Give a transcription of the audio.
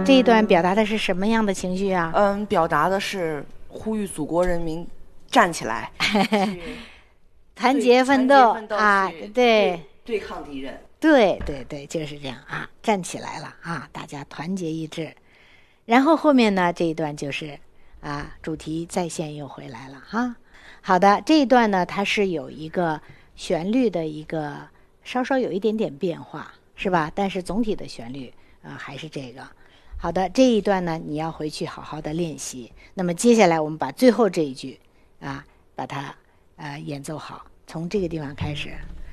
这一段表达的是什么样的情绪啊？ 表达的是呼吁祖国人民站起来， 团结奋斗啊！ 对抗敌人。 对对对，就是这样啊！站起来了啊！大家团结一致。然后后面呢，这一段就是主题再现又回来了哈。好的，这一段呢，它是有一个旋律的一个稍稍有一点点变化，是吧？但是总体的旋律还是这个。好的，这一段呢，你要回去好好的练习。那么接下来我们把最后这一句把它演奏好，从这个地方开始。